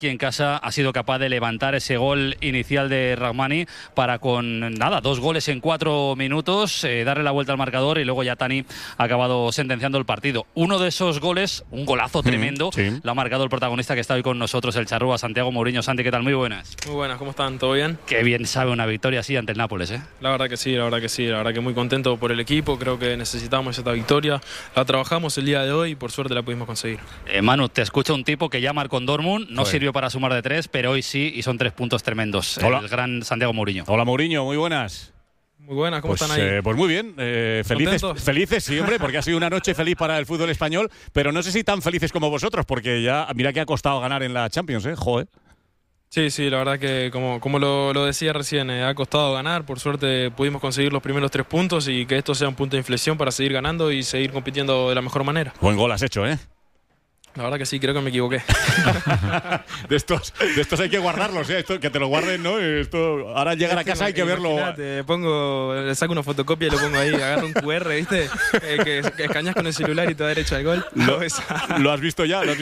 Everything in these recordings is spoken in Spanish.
que en casa ha sido capaz de levantar ese gol inicial de Rahmani para con 2 goles en 4 minutos, darle la vuelta al marcador y luego ya Tani ha acabado sentenciando el partido. Uno de esos goles, un golazo tremendo, lo ha marcado el protagonista que está hoy con nosotros, el charrúa Santiago Mourinho. Santi, ¿qué tal? Muy buenas. Muy buenas, ¿cómo están? ¿Todo bien? Qué bien sabe una victoria así ante el Nápoles, ¿eh? La verdad que sí, la verdad que muy contento por el equipo, creo que necesitábamos esta victoria, la trabajamos el día de hoy y por suerte la pudimos conseguir. Manu, te escucha un tipo que ya marcó en Dortmund, no sirvió para sumar de 3, pero hoy sí, y son 3 puntos tremendos. Hola. El gran Santiago Mourinho. Hola Mourinho, muy buenas. Muy buenas, ¿cómo están ahí? Pues muy bien, felices sí, hombre, porque ha sido una noche feliz para el fútbol español, pero no sé si tan felices como vosotros, porque ya mira que ha costado ganar en la Champions, joder. Sí, la verdad que como lo decía recién, ha costado ganar, por suerte pudimos conseguir los primeros 3 puntos y que esto sea un punto de inflexión para seguir ganando y seguir compitiendo de la mejor manera. Buen gol has hecho, ¿eh? La verdad que sí, creo que me equivoqué. de estos hay que guardarlos, Esto, que te lo guarden, ¿no? Esto, ahora llegar a casa hay que verlo. Le saco una fotocopia y lo pongo ahí, agarro un QR, ¿viste? Que escaneas con el celular y te da derecho al gol. ¿Lo has visto ya?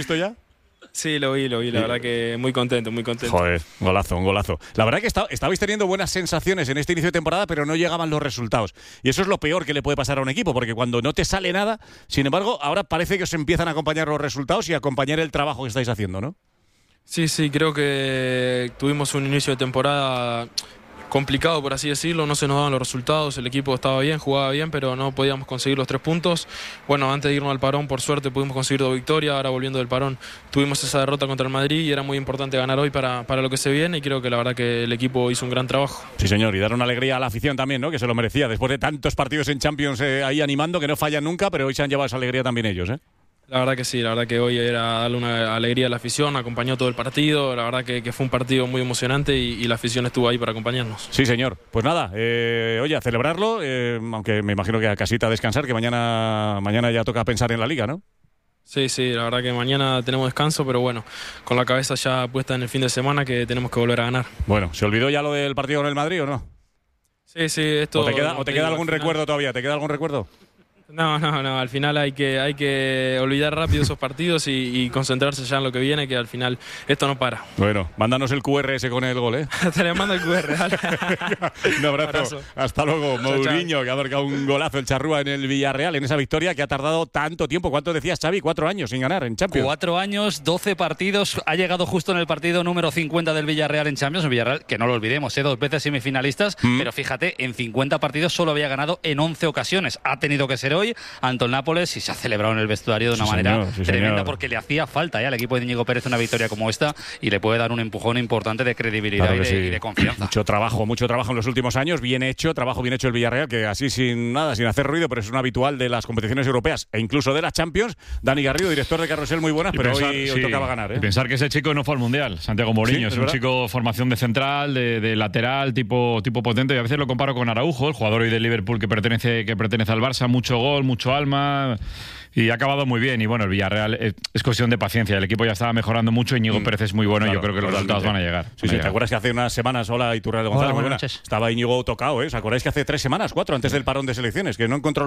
Sí, lo vi, la verdad que muy contento. Joder, un golazo. La verdad que estabais teniendo buenas sensaciones en este inicio de temporada, pero no llegaban los resultados. Y eso es lo peor que le puede pasar a un equipo, porque cuando no te sale nada, sin embargo, ahora parece que os empiezan a acompañar los resultados y a acompañar el trabajo que estáis haciendo, ¿no? Sí, creo que tuvimos un inicio de temporada complicado, por así decirlo, no se nos daban los resultados, el equipo estaba bien, jugaba bien, pero no podíamos conseguir los 3 puntos. Bueno, antes de irnos al parón, por suerte pudimos conseguir 2 victorias, ahora volviendo del parón tuvimos esa derrota contra el Madrid y era muy importante ganar hoy para lo que se viene y creo que la verdad que el equipo hizo un gran trabajo. Sí, señor, y dar una alegría a la afición también, ¿no? Que se lo merecía, después de tantos partidos en Champions ahí animando, que no fallan nunca, pero hoy se han llevado esa alegría también ellos, ¿eh? La verdad que sí, la verdad que hoy era darle una alegría a la afición, acompañó todo el partido, la verdad que fue un partido muy emocionante y la afición estuvo ahí para acompañarnos. Sí, señor. Pues nada, oye, a celebrarlo, aunque me imagino que a casita a descansar, que mañana ya toca pensar en la Liga, ¿no? Sí, la verdad que mañana tenemos descanso, pero bueno, con la cabeza ya puesta en el fin de semana que tenemos que volver a ganar. Bueno, ¿se olvidó ya lo del partido con el Madrid o no? Sí, esto... ¿O te queda algún recuerdo todavía? ¿Te queda algún recuerdo? No, al final hay que olvidar rápido esos partidos y concentrarse ya en lo que viene, que al final esto no para. Bueno, mándanos el QR ese con el gol, ¿eh? Te le mando el QR, ¿vale? Un abrazo. Hasta luego, Mourinho, que ha marcado un golazo el charrúa en el Villarreal, en esa victoria que ha tardado tanto tiempo. ¿Cuánto decías, Xavi? 4 años sin ganar en Champions. 4 años, 12 partidos. Ha llegado justo en el partido número 50 del Villarreal en Champions. El Villarreal, que no lo olvidemos, 2 veces semifinalistas, pero fíjate, en 50 partidos solo había ganado en 11 ocasiones. Ha tenido que ser hoy ante el Nápoles y se ha celebrado en el vestuario de una manera tremenda, porque le hacía falta al equipo de Íñigo Pérez una victoria como esta y le puede dar un empujón importante de credibilidad y de confianza. Mucho trabajo en los últimos años, trabajo bien hecho el Villarreal, que así sin hacer ruido, pero es un habitual de las competiciones europeas e incluso de la Champions. Dani Garrido, director de Carrusel, muy buenas, pero hoy tocaba ganar, ¿eh? Y pensar que ese chico no fue al Mundial, Santiago Mourinho, es un chico formación de central, de lateral, tipo potente, y a veces lo comparo con Araujo, el jugador hoy del Liverpool que pertenece al Barça, mucho gol, mucho alma. Y ha acabado muy bien. Y bueno, el Villarreal es cuestión de paciencia. El equipo ya estaba mejorando mucho. Íñigo Pérez es muy bueno y yo creo que los resultados van a llegar. Sí, ¿te acuerdas que hace unas semanas, hola Iturralde González, buenas noches, estaba Íñigo tocado, ¿eh? ¿Os acordáis que hace 3 semanas, 4, antes del parón de selecciones, que no encuentro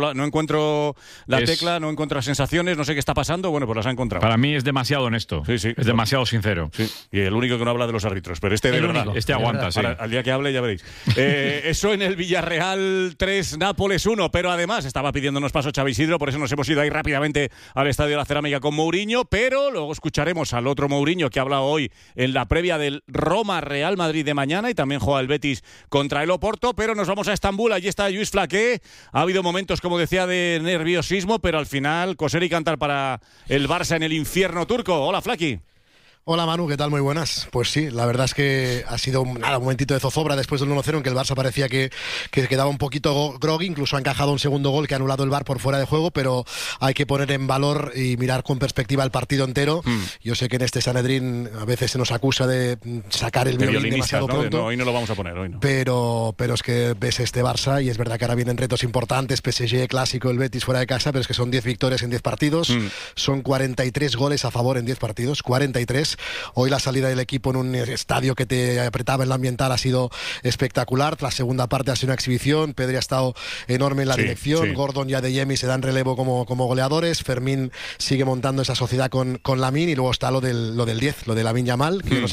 la tecla, no encuentro las sensaciones, no sé qué está pasando? Bueno, pues las ha encontrado. Para mí es demasiado honesto. Sí. Es demasiado sincero. Sí. Y el único que no habla de los árbitros, pero de verdad. Este aguanta, sí. Al día que hable ya veréis. Eso en el Villarreal 3, Nápoles 1, pero además estaba pidiéndonos paso Xavi Isidro, por eso nos hemos ido ahí rápidamente al Estadio de la Cerámica con Mourinho, pero luego escucharemos al otro Mourinho que ha hablado hoy en la previa del Roma-Real Madrid de mañana y también juega el Betis contra el Oporto, pero nos vamos a Estambul, allí está Lluís Flaqué. Ha habido momentos, como decía, de nerviosismo, pero al final coser y cantar para el Barça en el infierno turco. Hola, Flaqui. Hola Manu, ¿qué tal? Muy buenas. Pues sí, la verdad es que ha sido un momentito de zozobra después del 1-0 en que el Barça parecía que quedaba un poquito groggy, incluso ha encajado un segundo gol que ha anulado el VAR por fuera de juego, pero hay que poner en valor y mirar con perspectiva el partido entero. Yo sé que en este Sanedrín a veces se nos acusa de sacar el violín demasiado pronto. No, hoy no lo vamos a poner, hoy no. Pero es que ves este Barça y es verdad que ahora vienen retos importantes, PSG clásico, el Betis fuera de casa, pero es que son 10 victorias en 10 partidos, son 43 goles a favor en 10 partidos, 43. Entonces, hoy la salida del equipo en un estadio que te apretaba en la ambiental ha sido espectacular. La segunda parte ha sido una exhibición. Pedri ha estado enorme en la dirección. Gordon y Adeyemi se dan relevo como goleadores. Fermín sigue montando esa sociedad con Lamine, y luego está lo del 10, lo de Lamine Yamal, que